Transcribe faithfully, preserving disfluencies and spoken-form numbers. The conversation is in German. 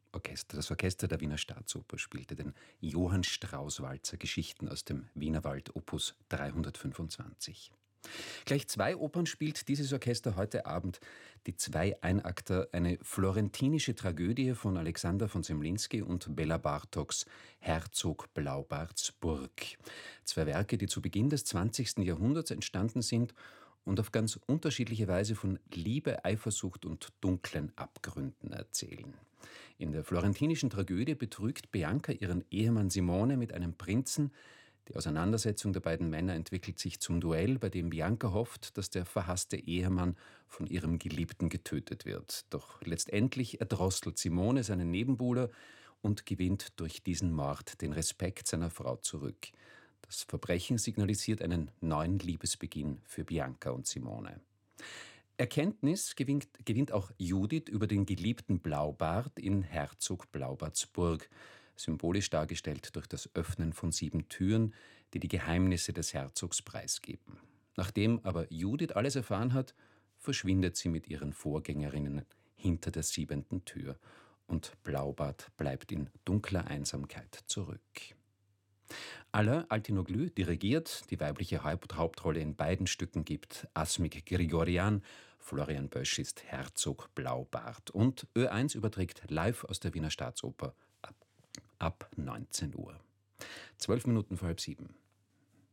Orchester. Das Orchester der Wiener Staatsoper spielte den Johann Strauß-Walzer Geschichten aus dem Wienerwald Opus dreihundertfünfundzwanzig. Gleich zwei Opern spielt dieses Orchester heute Abend. Die zwei Einakter, eine florentinische Tragödie von Alexander von Semlinsky und Bela Bartoks Herzog Blaubarts Burg. Zwei Werke, die zu Beginn des zwanzigsten Jahrhunderts entstanden sind und auf ganz unterschiedliche Weise von Liebe, Eifersucht und dunklen Abgründen erzählen. In der florentinischen Tragödie betrügt Bianca ihren Ehemann Simone mit einem Prinzen. Die Auseinandersetzung der beiden Männer entwickelt sich zum Duell, bei dem Bianca hofft, dass der verhasste Ehemann von ihrem Geliebten getötet wird. Doch letztendlich erdrosselt Simone seinen Nebenbuhler und gewinnt durch diesen Mord den Respekt seiner Frau zurück. Das Verbrechen signalisiert einen neuen Liebesbeginn für Bianca und Simone. Erkenntnis gewinnt, gewinnt auch Judith über den geliebten Blaubart in Herzog Blaubarts Burg, symbolisch dargestellt durch das Öffnen von sieben Türen, die die Geheimnisse des Herzogs preisgeben. Nachdem aber Judith alles erfahren hat, verschwindet sie mit ihren Vorgängerinnen hinter der siebenten Tür und Blaubart bleibt in dunkler Einsamkeit zurück. Alain Altinoglu dirigiert, die weibliche Hauptrolle in beiden Stücken gibt Asmik Grigorian, Florian Bösch ist Herzog Blaubart und Ö eins überträgt live aus der Wiener Staatsoper ab, ab neunzehn Uhr. Zwölf Minuten vor halb sieben.